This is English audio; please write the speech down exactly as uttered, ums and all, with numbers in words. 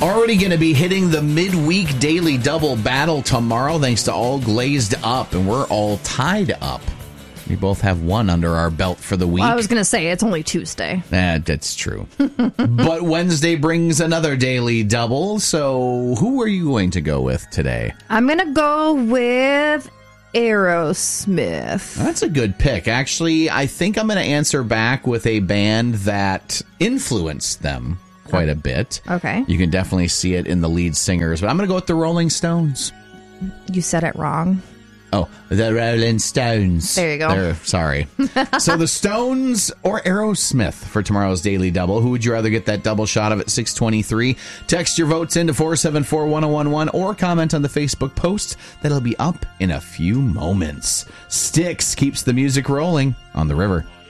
Already going to be hitting the midweek daily double battle tomorrow, thanks to All Glazed Up, and we're all tied up. We both have one under our belt for the week. Well, I was going to say, it's only Tuesday. Eh, that's true. But Wednesday brings another daily double, so who are you going to go with today? I'm going to go with Aerosmith. That's a good pick. Actually, I think I'm going to answer back with a band that influenced them quite a bit. Okay. You can definitely see it in the lead singers, but I'm going to go with the Rolling Stones. You said it wrong. Oh, the Rolling Stones. There you go. There, sorry. So the Stones or Aerosmith for tomorrow's Daily Double. Who would you rather get that double shot of at six twenty-three? Text your votes into four seven four, one oh one one or comment on the Facebook post. That'll be up in a few moments. Styx keeps the music rolling on the river.